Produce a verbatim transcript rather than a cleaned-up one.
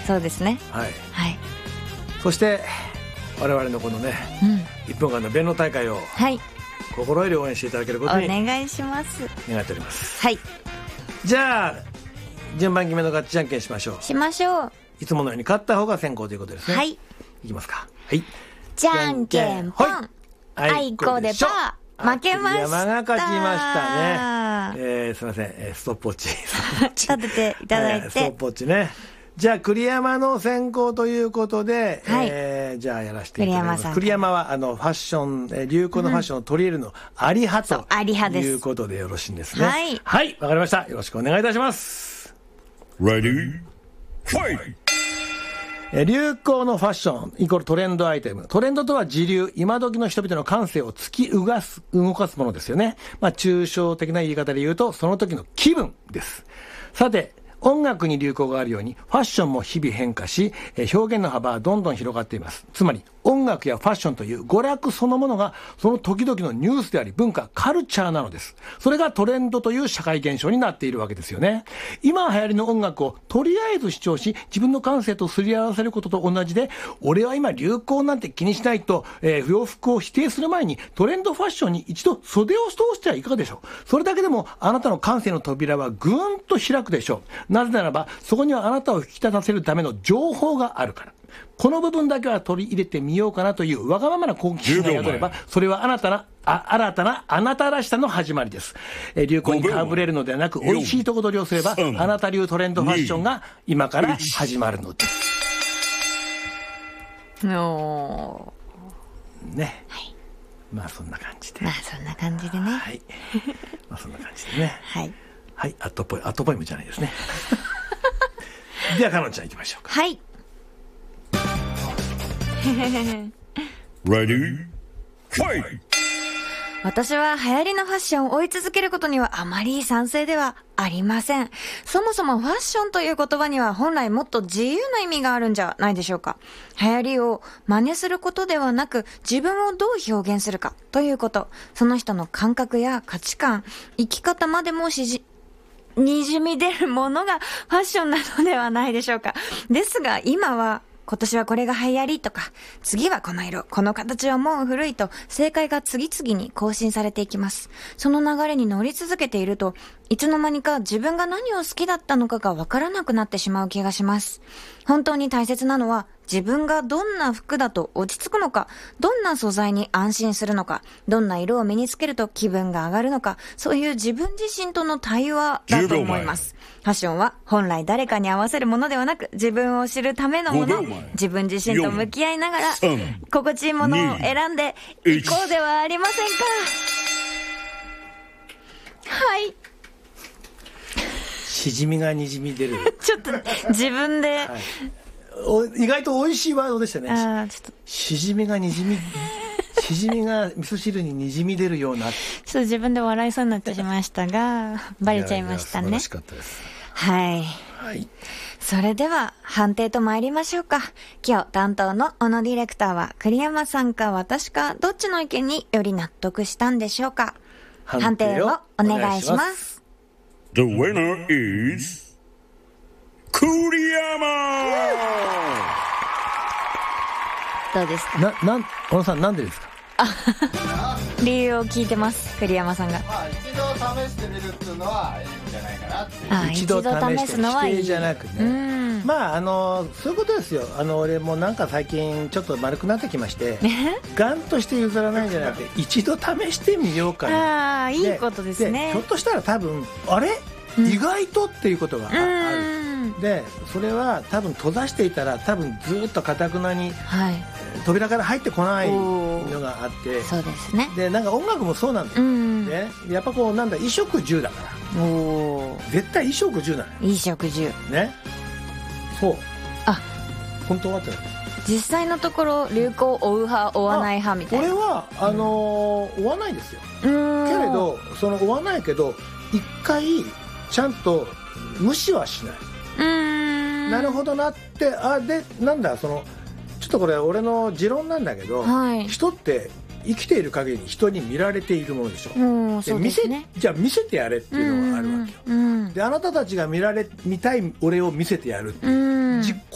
そうですね。 はい、 はい、 そして我々のこのね、うん、いっぷんかんの弁論大会を、はい、心より応援していただけることにお願いします。 願っております。 はい。 じゃあ順番決めのガッチじゃんけんしましょう。 しましょう。 いつものように勝った方が先行ということですね。 はい。 いきますか。はい。 じゃんけんぽん。あいこでパー。負けました。 山が勝ちましたね。えー、すいません、えー、ストップウォッチ。 立てていただいて、 えー、ストップウォッチね。じゃあ栗山の先行ということで、はい、えー、じゃあやらせていただきます。栗山さん。栗山はあのファッション、えー、流行のファッションを取り入れるのあり派と、 あり派です。 いうことでよろしいんですね。 はい。 はい、わかりました。よろしくお願いいたします。 Ready? Fight! 流行のファッションイコールトレンドアイテム。トレンドとは時流、今時の人々の感性を突き動かす、動かすものですよね。まあ、抽象的な言い方で言うと、その時の気分です。さて、音楽に流行があるように、ファッションも日々変化し、表現の幅はどんどん広がっています。つまり、音楽やファッションという娯楽そのものが、その時々のニュースであり、文化、カルチャーなのです。それがトレンドという社会現象になっているわけですよね。今流行りの音楽をとりあえず主張し、自分の感性とすり合わせることと同じで、俺は今流行なんて気にしないと、えー、洋服を否定する前に、トレンドファッションに一度袖を通してはいかがでしょう。それだけでも、あなたの感性の扉はぐーんと開くでしょう。なぜならば、そこにはあなたを引き立たせるための情報があるから。この部分だけは取り入れてみようかなというわがままな好奇心が宿れば、それは新たな、あ、新たなあなたらしさの始まりです。えー、流行にかぶれるのではなく、美味しいとこ取りをすれば、あなた流トレンドファッションが今から始まるのです。 のね。はい。まあそんな感じで。 まあそんな感じでね。 はい。まあそんな感じでね。 はい。 はい、アットポイ、アットポイムじゃないですね。では、かのんちゃん行きましょうか。 はい。 Ready? Fight! 私は流行りのファッションを追い続けることにはあまり賛成ではありません。そもそもファッションという言葉には本来もっと自由な意味があるんじゃないでしょうか。流行りを真似することではなく、自分をどう表現するかということ、その人の感覚や価値観、生き方までもしじにじみ出るものがファッションなのではないでしょうか。ですが今は今年はこれが流行りとか、次はこの色、この形はもう古いと、正解が次々に更新されていきます。その流れに乗り続けていると、いつの間にか自分が何を好きだったのかがわからなくなってしまう気がします。本当に大切なのは、自分がどんな服だと落ち着くのか、どんな素材に安心するのか、どんな色を身につけると気分が上がるのか、そういう自分自身との対話だと思います。ファッションは本来誰かに合わせるものではなく、自分を知るためのもの、自分自身と向き合いながら、心地いいものを選んでいこうではありませんか。はい。 しじみがにじみ出る。 ちょっと自分で、はい、 お意外と美味しいワードでしたね。 あちょっとしじみがにじみしじみが味噌汁ににじみ出るような。ちょっと自分で笑いそうになってしましたがバレちゃいましたね。 いやいや素晴らしかったです。 はい、 はい、 それでは判定と参りましょうか。今日担当の小野ディレクターは栗山さんか私かどっちの意見により納得したんでしょうか。判定をお願いします。 The winner is 栗山。 どうですか。 な、なん、小野さんなんでですか。 理由を聞いてます、栗山さんが。 まあ、一度試してみるっていうのはいいんじゃないかなっていう。 あ一度試すのはいいじゃなくね、うん、まああのそういうことですよ。あの俺もなんか最近ちょっと丸くなってきましてガンとして譲らないんじゃなくて一度試してみようかな。 ああ、いいことですね。 ひょっとしたら多分あれ、うん、意外とっていうことが あ,、うん、ある。でそれは多分閉ざしていたら多分ずっと堅くなに、はい、扉から入ってこないのがあって。 そうですね。 でなんか音楽もそうなんだよ、うん、ね、やっぱこうなんだ衣食住だからお絶対衣食住なの。 衣食住ね。そう。 あ、 本当はって実際のところ流行を追う派追わない派みたいな。 これはあのー、追わないですよ。けれどその追わないけど一回ちゃんと無視はしない。うーん、なるほどなって。あでなんだそのちょっとこれ俺の持論なんだけど、はい、人って生きている限り人に見られているものでしょ。うん、そうですね。見せじゃあ見せてやれっていうのがあるわけよ、うんうん、であなたたちが見られ見たい俺を見せてやるっていう、うん、じ